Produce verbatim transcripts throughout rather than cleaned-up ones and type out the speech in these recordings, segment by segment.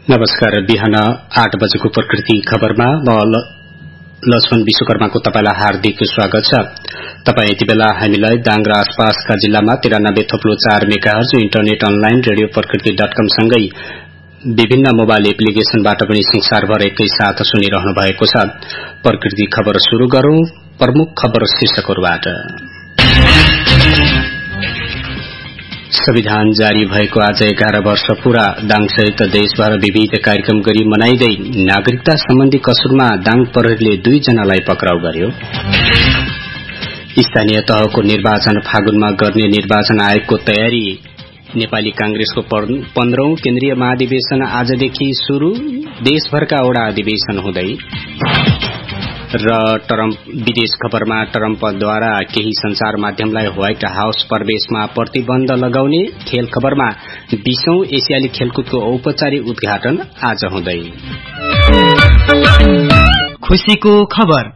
नमस्कार। बिहान आठ बजेको प्रकृति खबरमा म लक्ष्मण विश्वकर्माको तपाईलाई हार्दिक स्वागत छ। तपाई यति बेला हामीलाई दाङ र आसपासका जिल्लामा तिरानब्बे थप्लो चार मेगाहर्ज इन्टरनेट अनलाइन रेडियो प्रकृति डट कम सँगै विभिन्न मोबाइल एप्लिकेशनबाट पनि संसारभर एकै साथ सुनिरहनु भएको छ। प्रकृति खबर शुरू गरौं। प्रमुख खबर शीर्षकहरूबाट। संविधान जारी भएको आज एघार वर्ष पूरा। दाङसहित देशभर विविध कार्यक्रम गरी मनाइँदै नागरिकता सम्बन्धी कसुरमा दाङ प्रहरीले दुई जनालाई पक्राउ गर्यो। स्थानीय तहको निर्वाचन फागुनमा गर्ने निर्वाचन आयोगको तयारी। नेपाली कांग्रेसको पन्ध्रौं केन्द्रीय महाधिवेशन आजदेखि शुरू। देशभरका वडा अधिवेशन हुँदै। र ट्रम्प विदेश खबरमा ट्रम्पद्वारा केही संचार माध्यमलाई व्हाइट हाउस प्रवेशमा प्रतिबन्ध लगाउने। खेल खबरमा बीसौं एसियाली खेलकुदको औपचारिक उद्घाटन आज हुँदै। खुशीको खबर।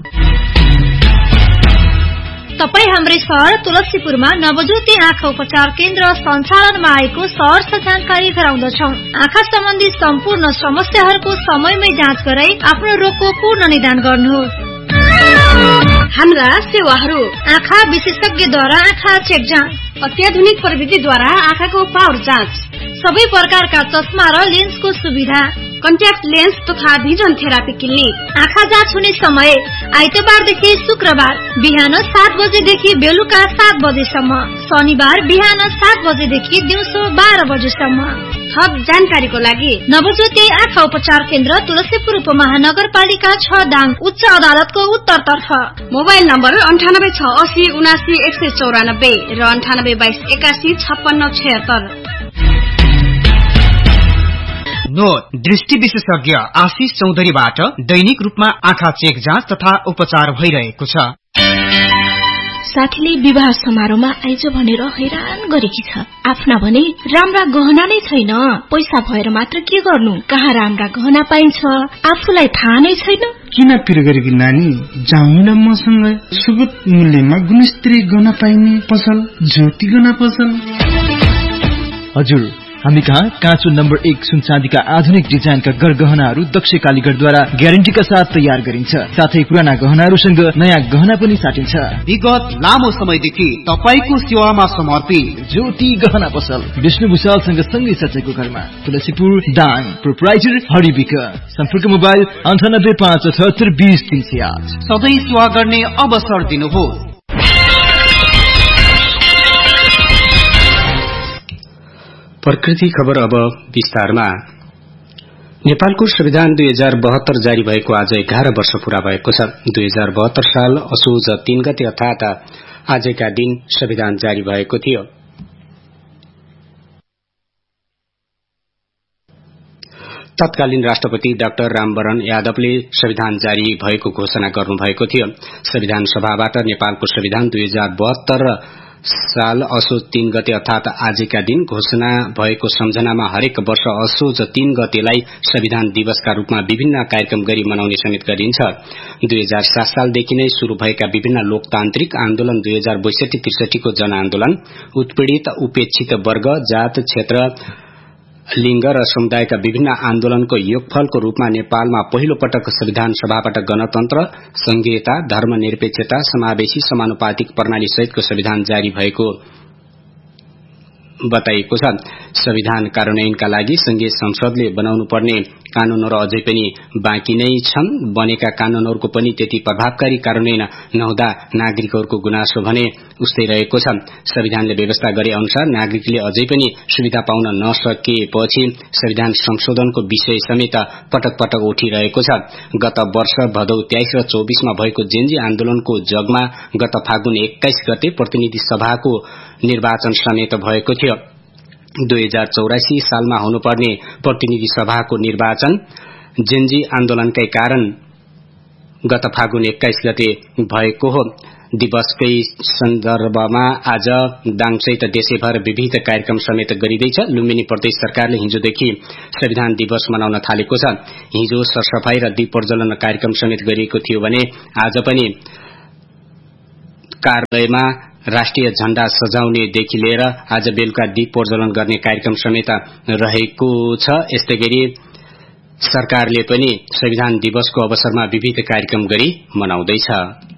तपाई हाम्रै शहर तुलसीपुरमा नवज्योति आँखा उपचार केन्द्र सञ्चालनमा आएको सहर जानकारी गराउँदछौं। आँखा सम्बन्धी सम्पूर्ण समस्याहरूको समयमै जाँच गराई आफ्नो रोगको पूर्ण निदान गर्नुहोस्। हाम्रा सेवाहरू: आँखा विशेषज्ञद्वारा आँखा चेक जाँच, अत्याधुनिक प्रविधिद्वारा आँखाको पावर जाँच, सबै प्रकारका चस्मा र लेन्सको सुविधा, कन्ट्याक्ट लेन्स तथा भिजन थेरापी क्लिनिक। आँखा जाँच हुने समय आइतबारदेखि शुक्रबार बिहान सात बजेदेखि बेलुका सात बजेसम्म, शनिबार बिहान सात बजेदेखि दिउँसो बाह्र बजेसम्म। थप जानकारीको लागि नवज्योति आँखा उपचार केन्द्र तुलसीपुर उपमहानगरपालिका छ दाङ उच्च अदालतको उत्तरतर्फ। मोबाइल नम्बर अन्ठानब्बे छ असी उनासी एक सय चौरानब्बे र अन्ठानब्बे बाइस एकासी छप्पन्न छयत्तर। नोट: दृष्टि विशेषज्ञ आशिष चौधरीबाट दैनिक रूपमा आँखा चेक जाँच तथा उपचार भइरहेको छ। साथीले विवाह समारोहमा आइज भनेर हैरान गरेकी छ। आफ्ना भने राम्रा गहना नै छैन। पैसा भएर मात्र के गर्नु? कहाँ राम्रा गहना पाइन्छ आफूलाई थाहा नै छैन। किन पिर गरेकी नानी? जाउँ न मसँग। सुगत मूल्यमा गुणस्तरीय गहना पाइने पसल ज्योति गहना पसल। हजुर, हामी कहाँ काँचो नम्बर एक सुन चाँदीका आधुनिक डिजाइनका गरगहनाहरू दक्ष कालीगढद्वारा ग्यारेन्टीका साथ तयार गरिन्छ। साथै पुराना गहनाहरूसँग नयाँ गहना पनि साटिन्छ। विगत लामो समयदेखि तपाईको सेवामा समर्पित ज्योति गहना पसल विष्णु भूषालसँग सँगै सचेको घरमा, तुलसीपुर दाङ। प्रोप्राइटर हरिविक। सम्पर्क मोबाइल अन्ठानब्बे पाँच अठहत्तर बीस तीन सय आठ। सधैँ सेवा गर्ने अवसर दिनुहोस्। प्रकृति खबर अब विस्तारमा। नेपालको संविधान दुई हजार बहत्तर जारी भएको आज एघार वर्ष पूरा भएको छ। दुई हजार बहत्तर साल असोज तीन गते अर्थात आजका दिन संविधान जारी भएको थियो। तत्कालीन राष्ट्रपति डाक्टर रामवरण यादवले संविधान जारी भएको घोषणा गर्नुभएको थियो। संविधान सभाबाट नेपालको संविधान दुई हजार बहत्तर साल असोज तीन गते अर्थात आजका दिन घोषणा भएको सम्झनामा हरेक वर्ष असोज तीन गतेलाई संविधान दिवसका रूपमा विभिन्न कार्यक्रम गरी मनाउने समेत गरिन्छ। दुई हजार सात सालदेखि नै शुरू भएका विभिन्न लोकतान्त्रिक आन्दोलन, दुई हजार बैसठी त्रिसठी को जनआन्दोलन, उत्पीड़ित उपेक्षित वर्ग, जात, क्षेत्र, लिंग र समुदायका विभिन्न आन्दोलनको योगफलको रूपमा नेपालमा पहिलो पटक संविधान सभाबाट गणतन्त्र, संघीयता, धर्मनिरपेक्षता, समावेशी समानुपातिक प्रणाली सहितको संविधान जारी भएको बताइएको छ। संविधान कार्यान्वयनका लागि संघीय संसदले बनाउनु पर्ने कानूनहरू अझै पनि बाँकी नै छन्। बनेका कानूनहरूको पनि त्यति प्रभावकारी कार्यान्वयन नहुँदा नागरिकहरूको गुनासो भने उस्तै रहेको छ। संविधानले व्यवस्था गरे अनुसार नागरिकले अझै पनि सुविधा पाउन नसकेपछि संविधान संशोधनको विषय समेत पटक पटक उठिरहेको छ। गत वर्ष भदौ तेइस र चौबीसमा भएको जेन्जी आन्दोलनको जगमा गत फागुन एक्काइस गते प्रतिनिधि सभाको निर्वाचन समेत भएको थियो। दुई हजार चौरासी सालमा हुनुपर्ने प्रतिनिधि सभाको निर्वाचन जेन्जी आन्दोलनकै कारण गत फागुन एक्काइस गते भएको हो। दिवसकै सन्दर्भमा आज दाङसहित देशैभर विविध कार्यक्रम समेत गरिँदैछ। लुम्बिनी प्रदेश सरकारले हिजोदेखि संविधान दिवस मनाउन थालेको छ। हिजो सरसफाई र दीप प्रज्वलन कार्यक्रम समेत गरिएको थियो भने आज पनि कार्यालयमा राष्ट्रिय झण्डा सजाउनेदेखि लिएर आज बेलुका दीप प्रज्वलन गर्ने कार्यक्रम समेत रहेको छ। यस्तै गरी सरकारले पनि संविधान दिवसको अवसरमा विविध कार्यक्रम गरी मनाउँदैछ।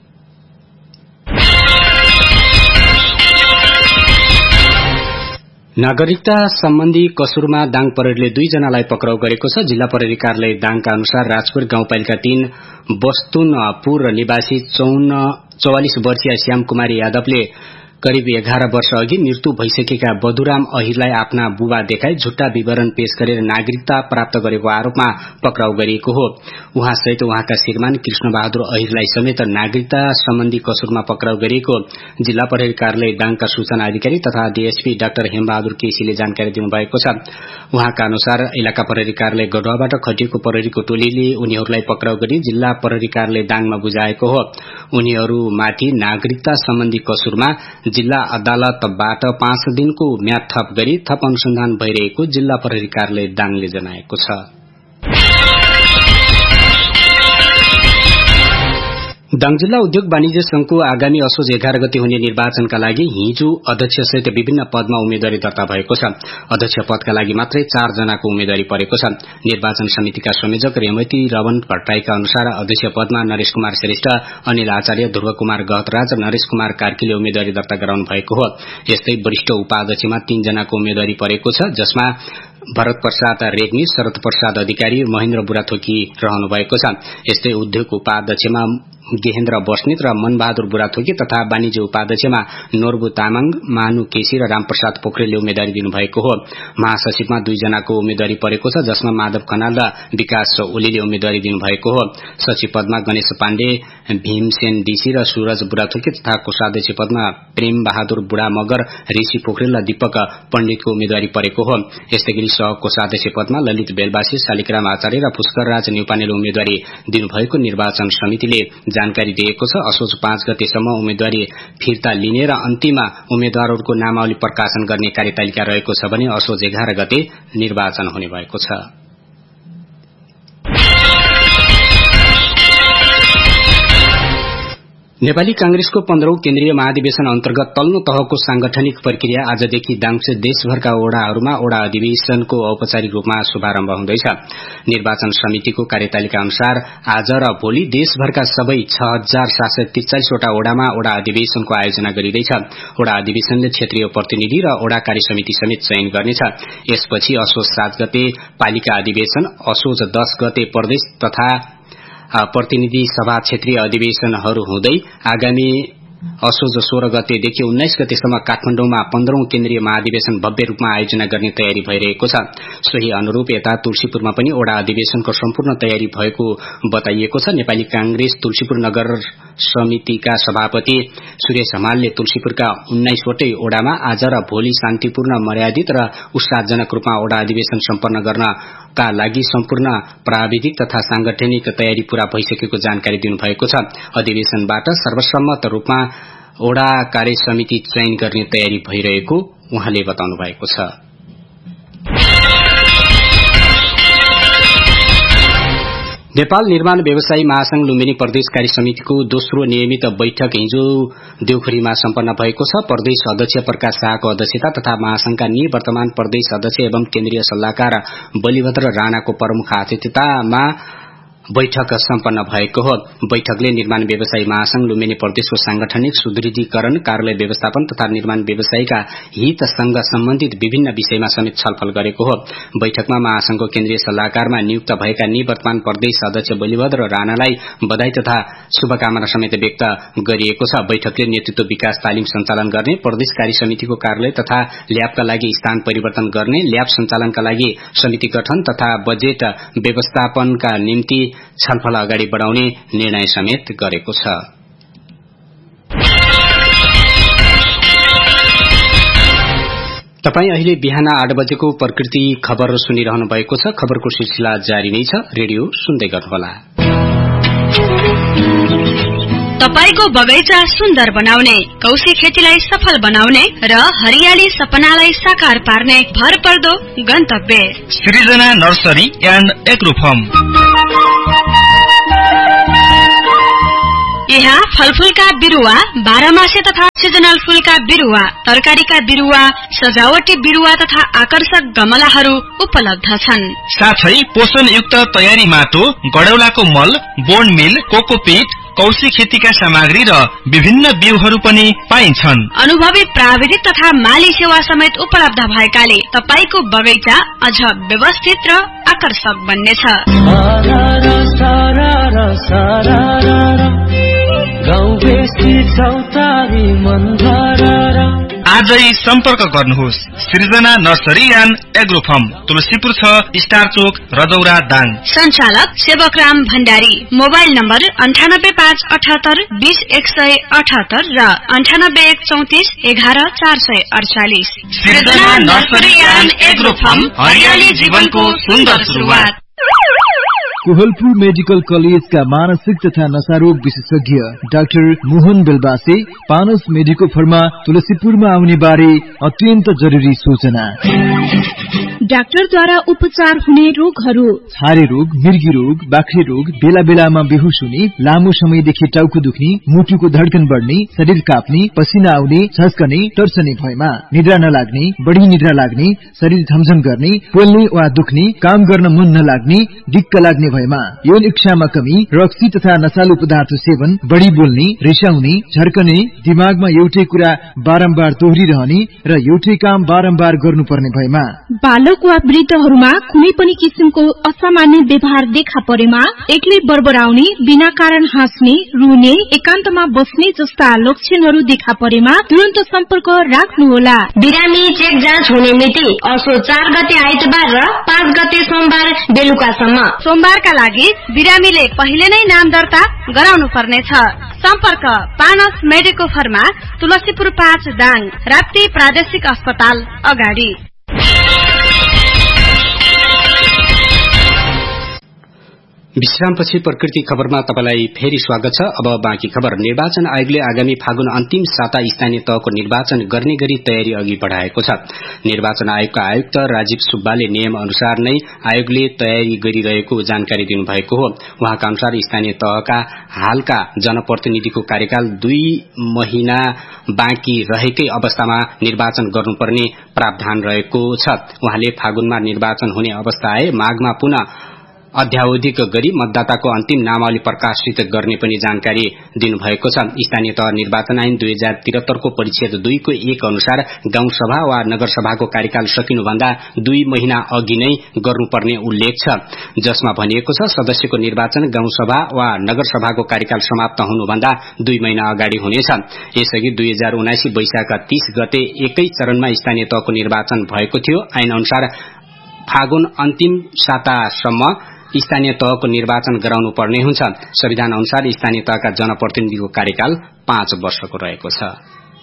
नागरिकता सम्बन्धी कसुरमा दाङ परेडले दुईजनालाई पक्राउ गरेको छ। जिल्ला प्रहरी कार्यालय दाङका अनुसार राजपुर गाउँपालिका तीन बस्तुनपुर निवासी चौवालिस वर्षीय श्याम कुमारी यादवले करिब एघार वर्ष अघि मृत्यु भइसकेका बधुराम अहिरलाई आफ्ना बुबा देखाई झुट्टा विवरण पेश गरेर नागरिकता प्राप्त गरेको आरोपमा पक्राउ गरिएको हो। उहाँ सहित उहाँका श्रीमान कृष्ण बहादुर अहिरलाई समेत नागरिकता सम्बन्धी कसुरमा पक्राउ गरिएको जिल्ला प्रहरी कार्यालय दाङका सूचना अधिकारी तथा डीएसपी डाक्टर हेमबहादुर केसीले जानकारी दिनुभएको छ। उहाँका अनुसार इलाका प्रहरी कार्यालय गढुवाबाट खटिएको प्रहरीको टोलीले उनीहरूलाई पक्राउ गरी जिल्ला प्रहरी कार्यालय दाङमा बुझाएको हो। उनीहरूमाथि नागरिकता सम्बन्धी कसुरमा जिल्ला अदालतबाट पाँच दिनको म्याद थप गरी थप अनुसन्धान भइरहेको जिल्ला प्रहरी कार्यालय दाङले जनाएको छ। दाङ जिल्ला उद्योग वाणिज्य संघको आगामी असोज एघार गते हुने निर्वाचनका लागि हिजो अध्यक्ष सहित विभिन्न पदमा उम्मेद्वारी दर्ता भएको छ। अध्यक्ष पदका लागि मात्रै चार जनाको उम्मेद्वारी परेको छ। निर्वाचन समितिका संयोजक रेवती रवन भट्टराईका अनुसार अध्यक्ष पदमा नरेश कुमार श्रेष्ठ, अनिल आचार्य, ध्रुव कुमार गहतराज, नरेश कुमार कार्कीले उम्मेद्वारी दर्ता गराउनु भएको हो। यस्तै वरिष्ठ उपाध्यक्षमा तीन जनाको उम्मेद्वारी परेको छ, जसमा भरत प्रसाद रेग्मी, शरद प्रसाद अधिकारी, महेन्द्र बुढाथोकी रहनु भएको छ। यस्तै उद्योग उपाध्यक्षमा गेहेन्द्र बस्नेत र मनबहादुर बुढाथोकी तथा वाणिज्य उपाध्यक्षमा नोर्बु तामाङ, मानु केसी र रामप्रसाद पोखरेलले उम्मेद्वारी दिनुभएको हो। महासचिवमा दुईजनाको उम्मेद्वारी परेको छ, जसमा माधव खनाल र विकास ओलीले उम्मेद्वारी दिनुभएको हो। सचिव पदमा गणेश पाण्डे, भीमसेन डीसी र सूरज बुढाथोकी तथा कोषाध्यक्ष पदमा प्रेम बहादुर बुढा मगर, ऋषि पोखरेल र दीपक पण्डितको उम्मेद्वारी परेको हो। यस्तै गरी सह कोषाध्यक्ष पदमा ललित बेलबासी, शालिग्राम आचार्य र पुष्कर राज न्यौपानेले उम्मेद्वारी दिनुभएको निर्वाचन समितिले जानकारी दिएको छ। असोज पाँच गतेसम्म उम्मेद्वारी फिर्ता लिने र अन्तिम उम्मेद्वारहरूको नामावली प्रकाशन गर्ने कार्यतालिका रहेको छ भने असोज एघार गते निर्वाचन हुने भएको छ। नेपाली कांग्रेसको पन्ध्रौं केन्द्रीय महाधिवेशन अन्तर्गत तल्लो तहको सांगठनिक प्रक्रिया आजदेखि दाङसे देशभरका ओडाहरूमा ओडा अधिवेशनको औपचारिक रूपमा शुभारम्भ हुँदैछ। निर्वाचन समितिको कार्यतालिका अनुसार आज र भोलि देशभरका सबै छ हजार सात सय त्रिचालिसवटा ओडामा ओडा अधिवेशनको आयोजना गरिँदैछ। ओडा अधिवेशनले क्षेत्रीय प्रतिनिधि र ओडा कार्य समिति समेत चयन गर्नेछ। यसपछि असोज सात गते पालिका अधिवेशन, असोज दस गते प्रदेश तथा प्रतिनिधि सभा क्षेत्रीय अधिवेशनहरू हुँदै आगामी असोज सोह्र गतेदेखि उन्नाइस गतेसम्म काठमाडौँमा पन्ध्रौं केन्द्रीय महाधिवेशन भव्य रूपमा आयोजना गर्ने तयारी भइरहेको छ। सोही अनुरूप यता तुलसीपुरमा पनि ओडा अधिवेशनको सम्पूर्ण तयारी भएको बताइएको छ। नेपाली कांग्रेस तुलसीपुर नगर समितिका सभापति सुरेश हमालले तुलसीपुरका उन्नाइसवटै ओडामा आज र भोलि शान्तिपूर्ण, मर्यादित र उत्साहजनक रूपमा ओडा अधिवेशन सम्पन्न गर्नका लागि सम्पूर्ण प्राविधिक तथा सांगठनिक तयारी पूरा भइसकेको जानकारी दिनुभएको छ। अधिवेशनबाट सर्वसम्मत रूपमा ओडा कार्य समिति चयन गर्ने तयारी भइरहेको उहाँले बताउनु भएको छ। नेपाल निर्माण व्यवसायी महासंघ लुम्बिनी प्रदेश कार्य समितिको दोस्रो नियमित बैठक हिजो देउखुरीमा सम्पन्न भएको छ। प्रदेश अध्यक्ष प्रकाश शाहको अध्यक्षता तथा महासंघका निवर्तमान प्रदेश अध्यक्ष एवं केन्द्रीय सल्लाहकार बलिभद्र राणाको प्रमुख आतिथ्यतामा बैठक सम्पन्न भएको हो। बैठकले निर्माण व्यवसायी महासंघ लुम्बिनी प्रदेशको सांगठनिक सुदृढीकरण, कार्यालय व्यवस्थापन तथा निर्माण व्यवसायीका हितसँग सम्बन्धित विभिन्न विषयमा समेत छलफल गरेको हो। बैठकमा महासंघको केन्द्रीय सल्लाहकारमा नियुक्त भएका निवर्तमान प्रदेश अध्यक्ष बलिभद्र राणालाई बधाई तथा शुभकामना समेत व्यक्त गरिएको छ। बैठकले नेतृत्व विकास तालिम सञ्चालन गर्ने, प्रदेश कार्य समितिको कार्यालय तथा ल्याबका लागि स्थान परिवर्तन गर्ने, ल्याब सञ्चालनका लागि समिति गठन तथा बजेट व्यवस्थापनका निम्ति छलफल अगाडि बढाउने निर्णय समेत गरेको छ। तपाई अहिले बिहान आठ बजेको प्रकृति खबर सुनिरहनु भएको छ। खबरको सिलसिला जारी नै छ, रेडियो सुन्दै गर्नुहोला। तपाईको बगैँचा सुन्दर बनाउने, कौशी खेतीलाई सफल बनाउने र हरियाली सपनालाई साकार पार्ने भरपर्दो गन्तव्य सृजना नर्सरी एन्ड एग्रो फार्म। ए यहाँ फलफूलका बिरुवा, बाह्रमासे तथा सिजनल फूलका बिरुवा, तरकारीका बिरुवा, सजावटी बिरुवा तथा आकर्षक गमलाहरू उपलब्ध छन्। साथै पोषणयुक्त तयारी माटो, गडौलाको मल, बोन मिल, कोकोपीट, कौशी खेतीका सामग्री र विभिन्न बिउहरू पनि पाइन्छन्। अनुभवी प्राविधिक तथा माली सेवा समेत उपलब्ध भएकाले तपाईको बगैँचा अझ व्यवस्थित र आकर्षक बन्नेछ। आजै सम्पर्क गर्नुहोस् सृजना nursery and agro form, Tulsipur छ, स्टार चोक, रजौरा, दाङ। सञ्चालक सेवकराम भण्डारी। मोबाइल नम्बर अन्ठानब्बे पाँच अठहत्तर बीस एक सय अठहत्तर र अन्ठानब्बे एक चौतिस एघार चार सय अडचालिस। सृजना नर्सरी एन्ड एग्रो फर्म, हरियाली जीवनको सुन्दर सुरुवात। कोहलपुर मेडिकल कलेजका मानसिक तथा नशारोग विशेषज्ञ doctor Mohan Belbase पानस medico pharma तुलसीपुरमा आउने बारे अत्यन्त जरुरी सूचना। डाक्टरद्वारा उपचार हुने रोगहरू: छारे रोग, मिर्गी रोग, बाख्रे रोग, बेला बेलामा बेहोस हुने, लामो समयदेखि टाउको दुख्ने, मुटुको धड्कन बढ्ने, शरीर काप्ने, पसिना आउने, झस्कने, तर्सने भएमा, निद्रा नलाग्ने, बढी निद्रा लाग्ने, शरीर झमझम गर्ने, पोल्ने वा दुख्ने, काम गर्न मन नलाग्ने, दिक्क लाग्ने भएमा, यौन इच्छामा कमी, रक्सी तथा नशालु पदार्थ सेवन, बढी बोल्ने, रिसाउने, झर्कने, दिमागमा एउटै कुरा बारम्बार दोहोरिरहने र एउटै काम बारम्बार गर्नुपर्ने भएमा, बालक वा वृद्धहरूमा कुनै पनि किसिमको असामान्य व्यवहार देखा परेमा, एक्लै बरबराउने, बिना कारण हाँस्ने, रुने, एकान्तमा बस्ने जस्ता लक्षणहरू देखा परेमा तुरन्त सम्पर्क राख्नुहोला। बिरामी चेक जाँच हुने मिति असो चार गते आइतबार र पाँच गते सोमबार बेलुकासम्म। सोमबारका लागि बिरामीले पहिले नै नाम दर्ता गराउनु पर्नेछ। सम्पर्क पानस मेडिको फर्मा, तुलसीपुर पाँच, दाङ, राप्ती प्रादेशिक अस्पताल अगाडि। विश्रामपछि प्रकृति खबरमा तपाईलाई फेरि स्वागत छ। अब बाँकी खबर। निर्वाचन आयोगले आगामी फागुन अन्तिम साता स्थानीय तहको निर्वाचन गर्ने गरी तयारी अघि बढ़ाएको छ। निर्वाचन आयोगका आयुक्त राजीव सुब्बाले नियम अनुसार नै आयोगले तयारी गरिरहेको जानकारी दिनुभएको हो। उहाँका अनुसार स्थानीय तहका हालका जनप्रतिनिधिको कार्यकाल दुई महिना बाँकी रहेकै अवस्थामा निर्वाचन गर्नुपर्ने प्रावधान रहेको छ। उहाँले फागुनमा निर्वाचन हुने अवस्था आए माघमा पुनः अध्यावधिक गरी मतदाताको अन्तिम नामावली प्रकाशित गर्ने पनि जानकारी दिनुभएको छ। स्थानीय तह निर्वाचन ऐन दुई हजार त्रिहत्तरको परिच्छेद दुईको एक अनुसार गाउँसभा वा नगरसभाको कार्यकाल सकिनुभन्दा दुई महिना अघि नै गर्नुपर्ने उल्लेख छ, जसमा भनिएको छ सदस्यको निर्वाचन गाउँसभा वा नगरसभाको कार्यकाल समाप्त हुनुभन्दा दुई महिना अगाडि हुनेछ। यसअघि दुई हजार उनासी वैशाख तीस गते एकै चरणमा स्थानीय तहको निर्वाचन भएको थियो। ऐन अनुसार फागुन अन्तिम सातासम्म स्थानीय तहको निर्वाचन गराउनु पर्ने हुन्छ। संविधान अनुसार स्थानीय तहका जनप्रतिनिधिको कार्यकाल पाँच वर्षको रहेको छ।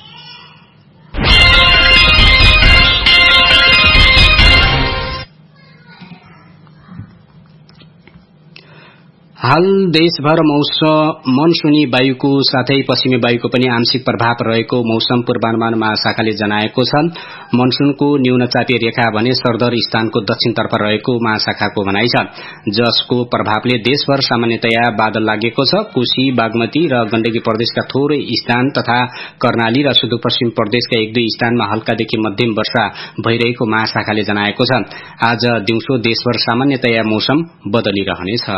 हाल देशभर मौसम मनसुनी वायुको साथै पश्चिमी वायुको पनि आंशिक प्रभाव रहेको मौसम पूर्वानुमान महाशाखाले जनाएको छ। मनसुनको न्यूनचापीय रेखा भने सरदर स्थानको दक्षिणतर्फ रहेको महाशाखाको भनाइ छ, जसको प्रभावले देशभर सामान्यतया बादल लागेको छ। कोशी, बागमती र गण्डकी प्रदेशका थोरै स्थान तथा कर्णाली र सुदूरपश्चिम प्रदेशका एक दुई स्थानमा हल्कादेखि मध्यम वर्षा भइरहेको महाशाखाले जनाएको छ। आज दिउँसो देशभर सामान्यतया मौसम बदलिरहनेछ।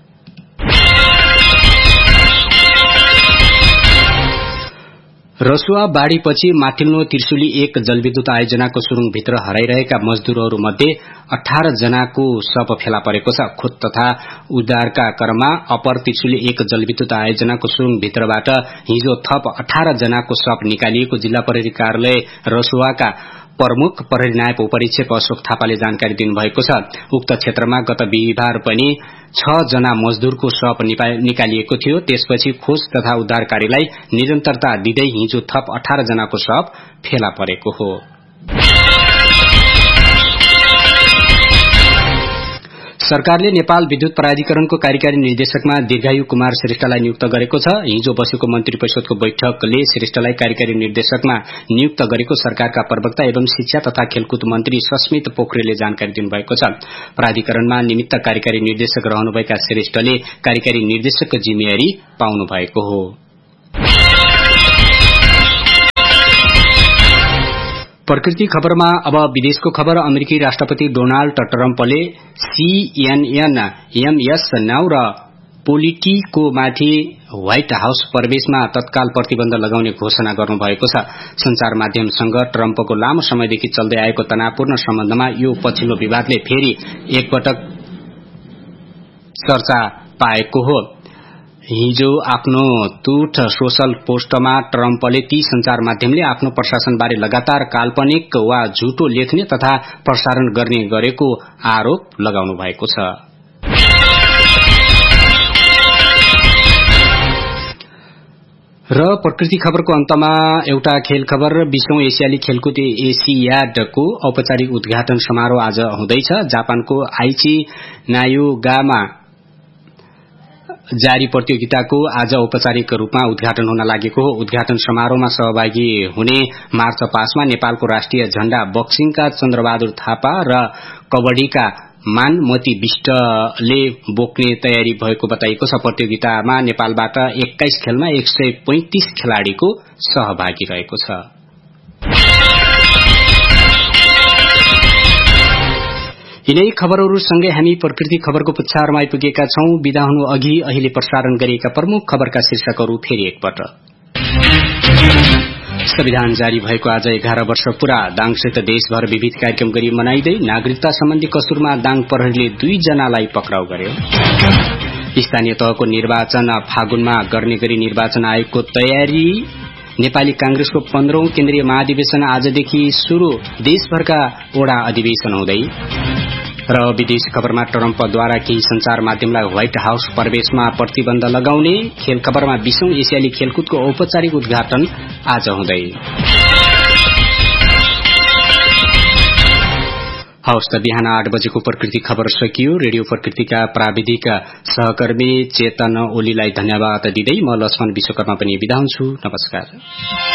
रसुवा बाढ़ीपछि माथिल्लो त्रिशुली एक जलविद्युत आयोजनाको सुरुङभित्र हराइरहेका मजदूरहरू मध्ये अठार जनाको शव फेला परेको छ। खोज तथा उद्धारका क्रममा अपर त्रिशुली एक जलविद्युत आयोजनाको सुरुङभित्रबाट हिजो थप अठार जनाको शव निकालिएको जिल्ला प्रहरी कार्यालय रसुवाका प्रमुख प्रहरी नायब उपरीक्षक अशोक थापाले जानकारी दिनुभएको छ। उक्त क्षेत्रमा गत बिहिबार पनि छ जना मजदूरको शव निकालिएको थियो। त्यसपछि खोज तथा उद्धार कार्यलाई निरन्तरता दिँदै हिजो थप अठार जनाको शव फेला परेको हो। सरकारले नेपाल विद्युत प्राधिकरणको कार्यकारी निर्देशकमा दीर्घायु कुमार श्रेष्ठलाई नियुक्त गरेको छ। हिजो बसेको मन्त्री परिषदको बैठकले श्रेष्ठलाई कार्यकारी निर्देशकमा नियुक्त गरेको सरकारका प्रवक्ता एवं शिक्षा तथा खेलकुद मन्त्री सस्मित पोखरेलले जानकारी दिनुभएको छ। प्राधिकरणमा निमित्त कार्यकारी निर्देशक रहनुभएका श्रेष्ठले कार्यकारी निर्देशकको जिम्मेवारी पाउनु भएको हो। प्रकृति खबरमा अब विदेशको खबर। अमेरिकी राष्ट्रपति डोनाल्ड ट्रम्पले सीएनएन एमएस नाउ र पोलिटिको माथि व्हाइट हाउस प्रवेशमा तत्काल प्रतिबन्ध लगाउने घोषणा गर्नुभएको छ। संचार माध्यमसँग ट्रम्पको लामो समयदेखि चल्दै आएको तनावपूर्ण सम्बन्धमा यो पछिल्लो विवादले फेरि एकपटक चर्चा पाएको हो। हिजो आफ्नो ट्रुथ सोशल पोस्टमा ट्रम्पले ती संचार माध्यमले आफ्नो प्रशासनबारे लगातार काल्पनिक वा झुटो लेख्ने तथा प्रसारण गर्ने गरेको आरोप लगाउनु भएको छ। र प्रकृति खबरको अन्तमा एउटा खेल खबर। बीसौं एसियाली खेलकुद एसियाडको औपचारिक उद्घाटन समारोह आज हुँदैछ। जापानको आइची नायोगामा जारी प्रतियोगिताको आज औपचारिक रूपमा उद्घाटन हुन लागेको हो। उद्घाटन समारोहमा सहभागी हुने मार्च पासमा नेपालको राष्ट्रिय झण्डा बक्सिङका चन्द्रबहादुर थापा र कबड्डीका मानमती विष्टले बोक्ने तयारी भएको बताइएको छ। प्रतियोगितामा नेपालबाट एक्काइस खेलमा एक सय पैंतिस खेलाड़ीको सहभागी रहेको छ। यिनै खबरहरूसँगै हामी प्रकृति खबरको पुच्छारमा आइपुगेका छौं। बिदा हुनु अघि अहिले प्रसारण गरिएका प्रमुख खबरका शीर्षकहरू फेरि एकपटक। संविधान जारी भएको आज एघार वर्ष पूरा। दाङसहित देशभर विविध कार्यक्रम गरी मनाइँदै नागरिकता सम्बन्धी कसुरमा दाङ प्रहरीले दुई जनालाई पक्राउ गर्यो। स्थानीय तहको निर्वाचन फागुनमा गर्ने गरी निर्वाचन आयोगको तयारी। नेपाली कांग्रेसको पन्ध्रौं केन्द्रीय महाधिवेशन आजदेखि शुरू। देशभरका ओडा अधिवेशन हुँदै। र विदेश खबरमा ट्रम्पद्वारा केही संचार माध्यमलाई व्हाइट हाउस प्रवेशमा प्रतिबन्ध लगाउने। खेल खबरमा बीसौं एसियाली खेलकुदको औपचारिक उद्घाटन आज हुँदै। हवस् त बिहान आठ बजेको प्रकृति खबर सकियो। रेडियो प्रकृतिका प्राविधिक सहकर्मी चेतन ओलीलाई धन्यवाद दिँदै म लक्ष्मण विश्वकर्मा पनि बिदा हुन्छु। नमस्कार।